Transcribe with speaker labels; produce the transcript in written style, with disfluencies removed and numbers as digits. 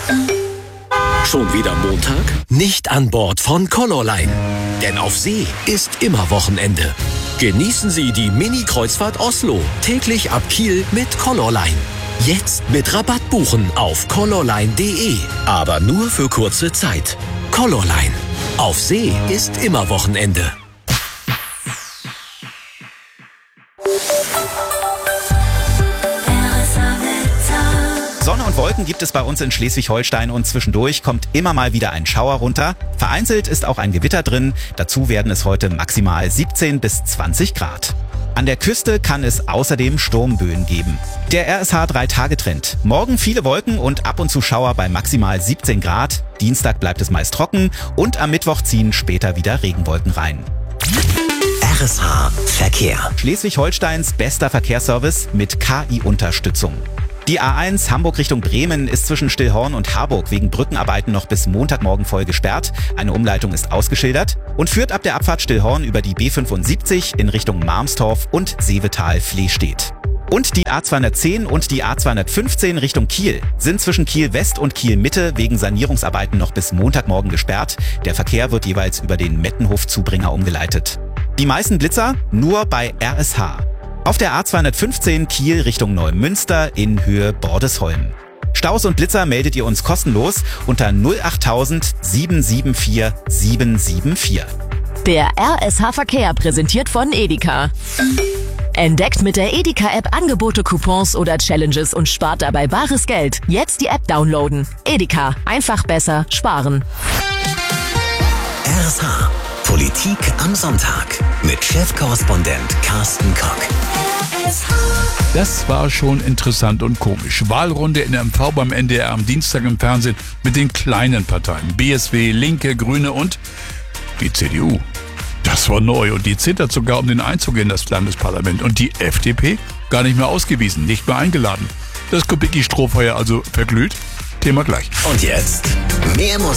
Speaker 1: Schon wieder Montag? Nicht an Bord von Colorline. Denn auf See ist immer Wochenende. Genießen Sie die Mini-Kreuzfahrt Oslo täglich ab Kiel mit Colorline. Jetzt mit Rabatt buchen auf colorline.de. Aber nur für kurze Zeit. Colorline. Auf See ist immer Wochenende.
Speaker 2: Sonne und Wolken gibt es bei uns in Schleswig-Holstein und zwischendurch kommt immer mal wieder ein Schauer runter. Vereinzelt ist auch ein Gewitter drin. Dazu werden es heute maximal 17 bis 20 Grad. An der Küste kann es außerdem Sturmböen geben. Der RSH 3-Tage-Trend. Morgen viele Wolken und ab und zu Schauer bei maximal 17 Grad. Dienstag bleibt es meist trocken und am Mittwoch ziehen später wieder Regenwolken rein.
Speaker 1: RSH Verkehr.
Speaker 2: Schleswig-Holsteins bester Verkehrsservice mit KI-Unterstützung. Die A1 Hamburg Richtung Bremen ist zwischen Stillhorn und Harburg wegen Brückenarbeiten noch bis Montagmorgen voll gesperrt. Eine Umleitung ist ausgeschildert und führt ab der Abfahrt Stillhorn über die B75 in Richtung Marmstorf und Seevetal-Flehstedt. Und die A210 und die A215 Richtung Kiel sind zwischen Kiel West und Kiel Mitte wegen Sanierungsarbeiten noch bis Montagmorgen gesperrt. Der Verkehr wird jeweils über den Mettenhof-Zubringer umgeleitet. Die meisten Blitzer nur bei RSH. Auf der A215 Kiel Richtung Neumünster in Höhe Bordesholm. Staus und Blitzer meldet ihr uns kostenlos unter 08000 774 774.
Speaker 3: Der RSH Verkehr präsentiert von Edeka. Entdeckt mit der Edeka-App Angebote, Coupons oder Challenges und spart dabei bares Geld. Jetzt die App downloaden. Edeka. Einfach besser sparen.
Speaker 1: RSH. Politik am Sonntag. Mit Chefkorrespondent Carsten Kock.
Speaker 4: Das war schon interessant und komisch. Wahlrunde in der MV beim NDR am Dienstag im Fernsehen mit den kleinen Parteien. BSW, Linke, Grüne und die CDU. Das war neu und die zittert sogar um den Einzug in das Landesparlament. Und die FDP? Gar nicht mehr ausgewiesen, nicht mehr eingeladen. Das Kubicki-Strohfeuer also verglüht? Thema gleich.
Speaker 1: Und jetzt mehr Musik.